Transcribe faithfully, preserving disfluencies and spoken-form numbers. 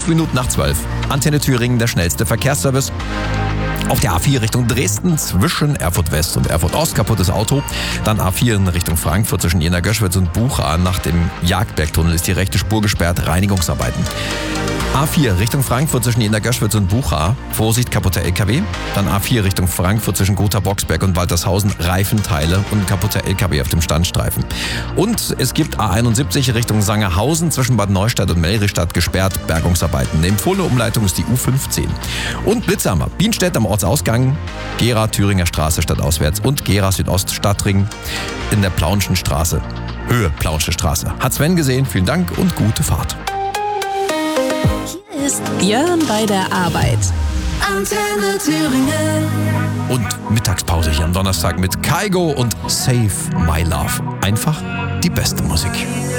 Fünf Minuten nach zwölf. Antenne Thüringen, der schnellste Verkehrsservice. Auf der A vier Richtung Dresden zwischen Erfurt West und Erfurt Ost kaputtes Auto. Dann A vier in Richtung Frankfurt zwischen Jena-Göschwitz und Bucha. Nach dem Jagdbergtunnel ist die rechte Spur gesperrt. Reinigungsarbeiten. A vier Richtung Frankfurt zwischen Jena-Göschwitz und Bucha. Vorsicht, kaputter L K W. Dann A vier Richtung Frankfurt zwischen Gotha-Boxberg und Waltershausen. Reifenteile und kaputter L K W auf dem Standstreifen. Und es gibt A einundsiebzig Richtung Sangerhausen zwischen Bad Neustadt und Melristadt gesperrt. Bergungsarbeiten. Eine empfohlene Umleitung ist die U fünfzehn. Und Blitzhammer. Bienstedt am Ortsausgang. Gera Thüringer Straße stadtauswärts und Gera Südost Stadtring in der Plaunschen Straße. Höhe Plaunsche Straße. Hat Sven gesehen. Vielen Dank und gute Fahrt. Hier ist Björn bei der Arbeit. Antenne Thüringen. Und Mittagspause hier am Donnerstag mit Kygo und Save My Love. Einfach die beste Musik.